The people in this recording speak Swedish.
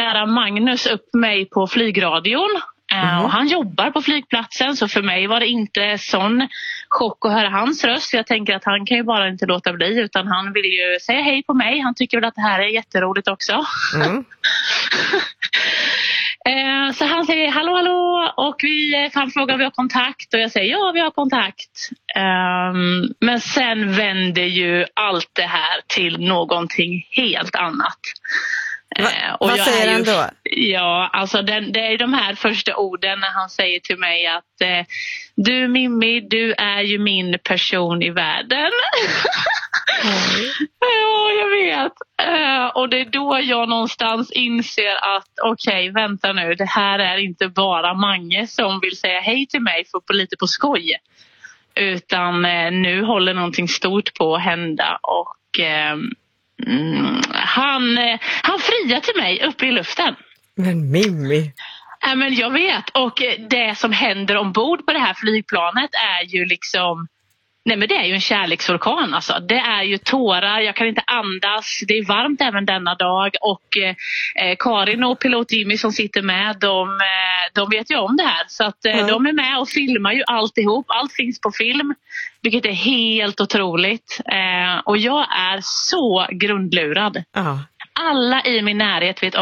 kära Magnus upp mig på flygradion. Och han jobbar på flygplatsen, så för mig var det inte sån chock att höra hans röst. Jag tänker att han kan ju bara inte låta bli, utan han vill ju säga hej på mig. Han tycker väl att det här är jätteroligt också. Så han säger hallå och han frågar om vi har kontakt och jag säger ja, vi har kontakt. Men sen vänder ju allt det här till någonting helt annat. Vad säger han då? Ja, alltså det är de här första orden när han säger till mig att du Mimmi, du är ju min person i världen. Ja, jag vet. Och det är då jag någonstans inser att okej, vänta nu, det här är inte bara Mange som vill säga hej till mig för lite på skoj. Utan nu håller någonting stort på att hända och han friar till mig uppe i luften. Men Mimmi. Men jag vet, och det som händer ombord på det här flygplanet är ju liksom, nej men det är ju en kärleksorkan alltså. Det är ju tårar, jag kan inte andas, det är varmt även denna dag och Karin och pilot Jimmy som sitter med, de vet ju om det här. Så att de är med och filmar ju alltihop, allt finns på film, vilket är helt otroligt. Och jag är så grundlurad. Alla i min närhet vet